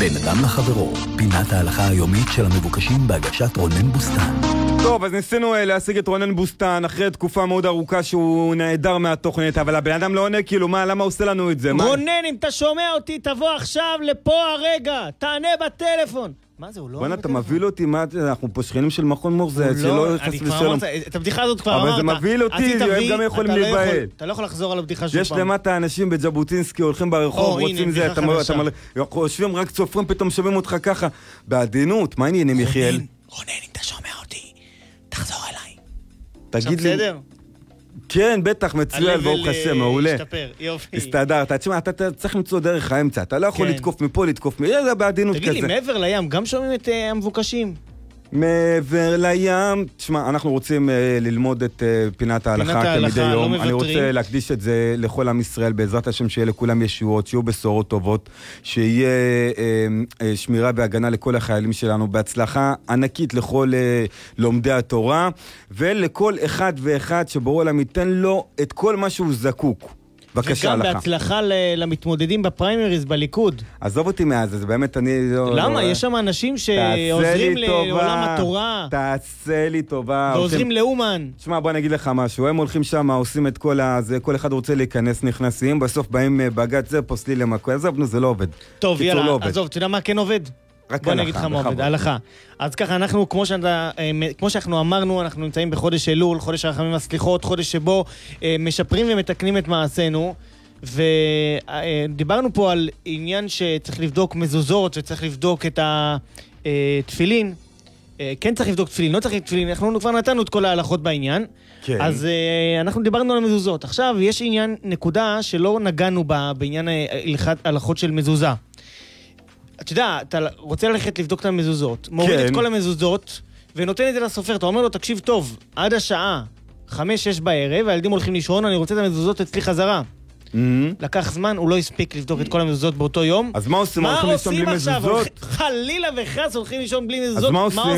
בין אדם לחברו, פינת ההלכה היומית של המבוקשים בהגשת רונן בוסטן. טוב, אז ניסינו להשיג את רונן בוסטן אחרי תקופה מאוד ארוכה שהוא נעדר מהתוכנית, אבל הבן אדם לא עונה, כאילו, למה עושה לנו את זה? רונן, אם אתה שומע אותי, תבוא עכשיו לפה הרגע, תענה בטלפון. מה זה, הוא לא... בוא'נה, אתה מביא אותי, אנחנו פה שכנים של מכון מורזה, שלא יחס ושלום. את הבדיחה הזאת כבר אמרת. אבל זה מביא אותי, הם גם יכולים להיבהל. אתה לא יכול לחזור על הבדיחה שוב פעם. יש למטה אנשים בג'בוטינסקי, הולכים ברחוב, רוצים זה, חושבים רק צופרים, פתאום שומעים אותך ככה. בעדינות, מה העניינים, יחיאל? רונן, אם אתה שומע אותי, תחזור אליי. תגיד לי... בסדר? כן, בטח, מצוין, ברוך השם, מעולה. השתפר, יופי. הסתדרת. תשמע, אתה צריך למצוא דרך האמצע, אתה לא יכול לתקוף מפה, לתקוף זה בעדינות כזה. תגיד לי, מעבר לים, גם שומעים את המבוקשים? מעבר לים, תשמע, אנחנו רוצים ללמוד את פינת ההלכה כמדי יום. אני רוצה להקדיש את זה לכל עם ישראל, בעזרת השם שיהיה לכולם ישועות, שיהיו בשורות טובות, שיהיה שמירה והגנה לכל החיילים שלנו, בהצלחה ענקית לכל לומדי התורה, ולכל אחד ואחד שבורא עולם ייתן לו את כל מה שהוא זקוק. בבקשה לך. וגם בהצלחה למתמודדים בפריימריז בליכוד. עזוב אותי מאז, זה באמת אני... למה? יש שם אנשים שעוזרים לעולם התורה. תעשה לי טובה. ועוזרים לאומן. שמע, בוא נגיד לך משהו. הם הולכים שם, עושים את כל הזה, כל אחד רוצה להיכנס, נכנסים, בסוף באים בגת זה, פוסלי למקום. עזוב, זה לא עובד. טוב, יאללה, עזוב, אתה יודע מה כן עובד? בוא נגיד לך מה עובד, הלכה. אז ככה, אנחנו, כמו שאנחנו אמרנו, אנחנו נמצאים בחודש אלול, חודש הרחמים והסליחות, חודש שבו משפרים ומתקנים את מעשינו, ודיברנו פה על עניין שצריך לבדוק מזוזות, וצריך לבדוק את התפילין. כן צריך לבדוק תפילין, לא צריך תפילין, אנחנו כבר נתנו את כל ההלכות בעניין. כן. אז אנחנו דיברנו על המזוזות. עכשיו, יש עניין, נקודה שלא נגענו בה בעניין ההלכות של מזוזה. אתה יודע, אתה רוצה ללכת לבדוק את המזוזות, מוריד את כל המזוזות, ונותן את זה לסופר, אתה אומר לו, תקשיב טוב, עד השעה 5-6 בערב, הילדים הולכים לישון, אני רוצה את המזוזות אצלי חזרה. לקח זמן, הוא לא הספיק לבדוק את כל המזוזות באותו יום. אז מה עושים? הולכים לישון בלי מזוזות? חלילה וחס הולכים לישון בלי מזוזות. אז מה עושים?